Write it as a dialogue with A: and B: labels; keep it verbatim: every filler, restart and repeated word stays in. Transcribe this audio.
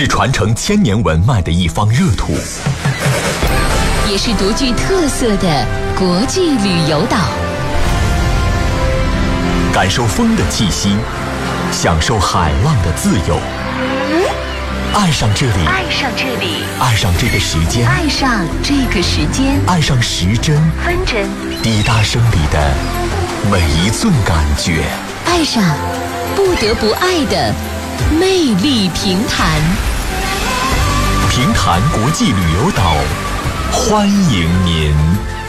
A: 是传承千年文脉的一方热土，
B: 也是独具特色的国际旅游岛。
A: 感受风的气息，享受海浪的自由，爱上这里，
B: 爱上这里，
A: 爱上这个时间，
B: 爱上这个时间，
A: 爱上时针
B: 分针
A: 滴答声里的每一寸感觉，
B: 爱上不得不爱的魅力平潭。
A: 平潭国际旅游岛，欢迎您。